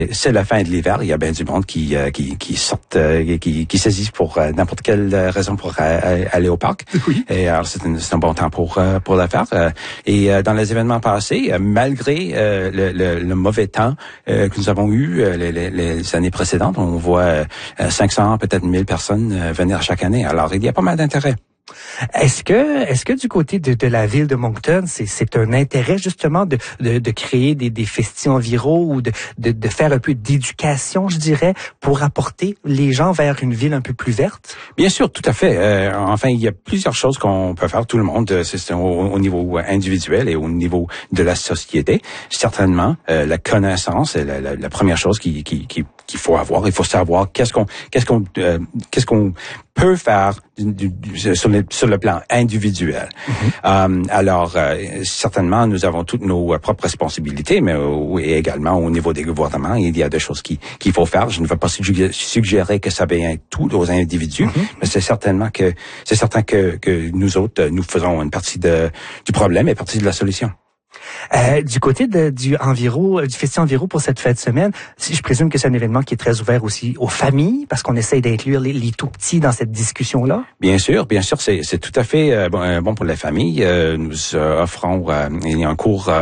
C'est la fin de l'hiver. Il y a bien du monde qui sortent, qui saisissent pour n'importe quelle raison pour aller au parc. Oui. Et alors c'est un bon temps pour le faire. Et dans les événements passés, malgré le mauvais temps que nous avons eu les années précédentes, on voit 500, peut-être 1000 personnes venir chaque année. Alors il y a pas mal d'intérêt. Est-ce que du côté de la ville de Moncton, c'est un intérêt justement de créer des festivals environ ou de faire un peu d'éducation, je dirais, pour apporter les gens vers une ville un peu plus verte? Bien sûr, tout à fait. Enfin, il y a plusieurs choses qu'on peut faire, tout le monde, c'est au niveau individuel et au niveau de la société. Certainement, la connaissance est la première chose qu'il faut avoir. Il faut savoir qu'est-ce qu'on peut faire sur le plan individuel. Alors, certainement, nous avons toutes nos propres responsabilités, mais également au niveau des gouvernements, il y a des choses qu'il faut faire. Je ne veux pas suggérer que ça vient tout aux individus, mais c'est certain que nous autres, nous faisons une partie du problème et partie de la solution. Du côté du Festi Enviro pour cette fête de semaine, je présume que c'est un événement qui est très ouvert aussi aux familles, parce qu'on essaye d'inclure les tout petits dans cette discussion-là. Bien sûr, c'est tout à fait bon pour les familles. Nous offrons il y a un cours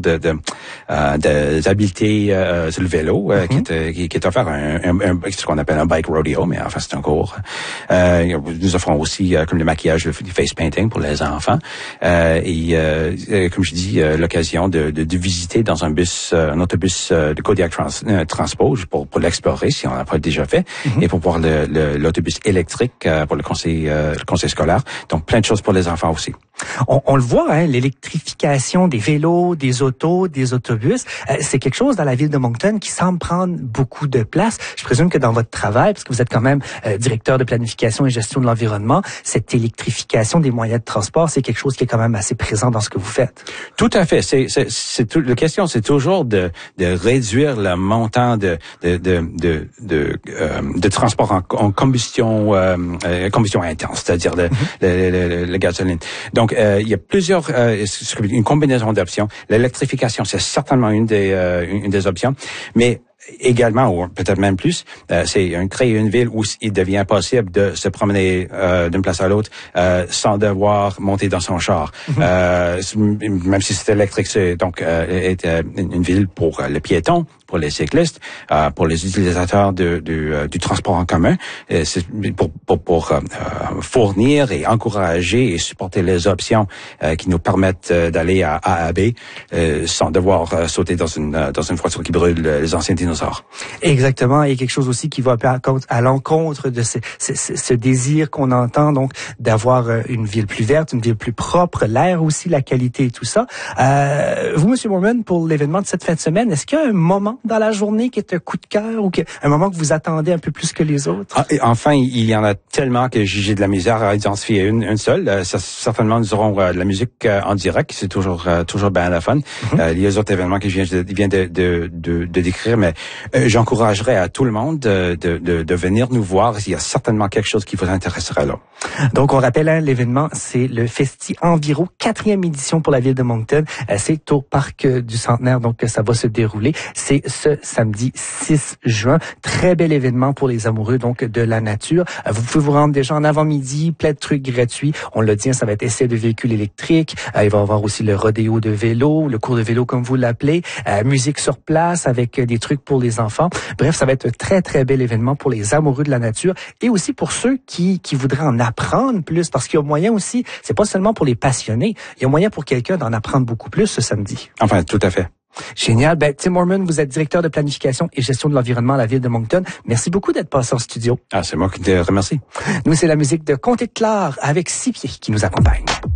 d'habileté sur le vélo qui est offert ce qu'on appelle un bike rodeo, mais enfin c'est un cours. Nous offrons aussi comme le maquillage, le face painting pour les enfants et comme je dis l'occasion de visiter dans un autobus de Kodiak Transpo pour l'explorer si on n'a pas déjà fait et pour voir l'autobus électrique pour le conseil scolaire. Donc plein de choses pour les enfants aussi. On le voit, hein, l'électrification des vélos, des autos, des autobus, c'est quelque chose dans la ville de Moncton qui semble prendre beaucoup de place. Je présume que dans votre travail, parce que vous êtes quand même directeur de planification et gestion de l'environnement, cette électrification des moyens de transport, c'est quelque chose qui est quand même assez présent dans ce que vous faites. Tout à fait. La question, c'est toujours de réduire le montant de transport en combustion intense, c'est-à-dire le gasoline. Donc, il y a une combinaison d'options. L'électrification, c'est certainement une des options, mais également, ou peut-être même plus, c'est créer une ville où il devient possible de se promener d'une place à l'autre sans devoir monter dans son char. Même si c'est électrique, c'est donc une ville pour les piétons, pour les cyclistes, pour les utilisateurs du transport en commun, c'est pour fournir et encourager et supporter les options qui nous permettent d'aller à A à B sans devoir sauter dans une voiture qui brûle les anciens dinosaures. Exactement, et quelque chose aussi qui va à l'encontre de ce désir qu'on entend, donc d'avoir une ville plus verte, une ville plus propre, l'air aussi, la qualité et tout ça. Vous, M. Moorman, pour l'événement de cette fin de semaine, est-ce qu'il y a un moment dans la journée qui est un coup de cœur ou un moment que vous attendez un peu plus que les autres? Enfin, il y en a tellement que j'ai de la misère à identifier une seule. Certainement, nous aurons de la musique en direct, c'est toujours bien la fun. Il y a les autres événements que je viens de décrire, mais j'encouragerais à tout le monde de venir nous voir. Il y a certainement quelque chose qui vous intéresserait là. Donc, on rappelle, hein, l'événement, c'est le Festi Enviro, 4e édition pour la ville de Moncton. C'est au Parc du Centenaire, donc ça va se dérouler. C'est ce samedi 6 juin. Très bel événement pour les amoureux donc de la nature. Vous pouvez vous rendre déjà en avant-midi, plein de trucs gratuits. On l'a dit, ça va être essai de véhicules électriques. Il va y avoir aussi le rodéo de vélo, le cours de vélo comme vous l'appelez, musique sur place avec des trucs pour les enfants. Bref, ça va être un très, très bel événement pour les amoureux de la nature et aussi pour ceux qui voudraient en apprendre plus, parce qu'il y a moyen aussi, c'est pas seulement pour les passionnés, il y a moyen pour quelqu'un d'en apprendre beaucoup plus ce samedi. Enfin, tout à fait. Génial. Tim Moorman, vous êtes directeur de planification et gestion de l'environnement à la ville de Moncton. Merci beaucoup d'être passé en studio. C'est moi qui te remercie. Nous, c'est la musique de Comté de Clare avec 6 pieds qui nous accompagne.